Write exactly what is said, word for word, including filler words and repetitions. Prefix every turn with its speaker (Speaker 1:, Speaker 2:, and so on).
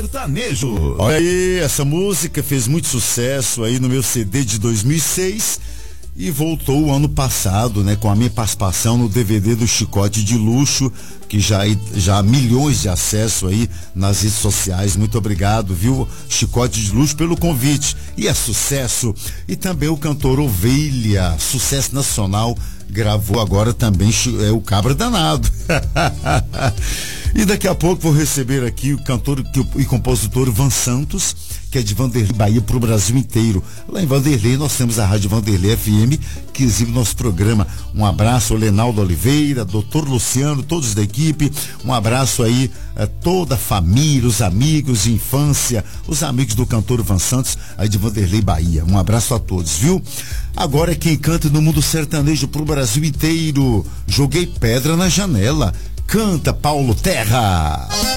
Speaker 1: sertanejo.
Speaker 2: Olha aí, essa música fez muito sucesso aí no meu C D de dois mil e seis e voltou o ano passado, né, com a minha participação no D V D do Chicote de Luxo, que já, já há milhões de acessos aí nas redes sociais. Muito obrigado, viu, Chicote de Luxo, pelo convite. E é sucesso. E também o cantor Ovelha, sucesso nacional, gravou agora também é, o Cabra Danado. E daqui a pouco vou receber aqui o cantor e compositor Van Santos, que é de Vanderlei, Bahia, para o Brasil inteiro. Lá em Vanderlei nós temos a Rádio Vanderlei F M, que exibe nosso programa. Um abraço ao Lenaldo Oliveira, doutor Luciano, todos da equipe. Um abraço aí a toda a família, os amigos de infância, os amigos do cantor Van Santos, aí de Vanderlei, Bahia. Um abraço a todos, viu? Agora é quem canta no mundo sertanejo pro Brasil inteiro. Joguei pedra na janela. Canta Paulo Terra.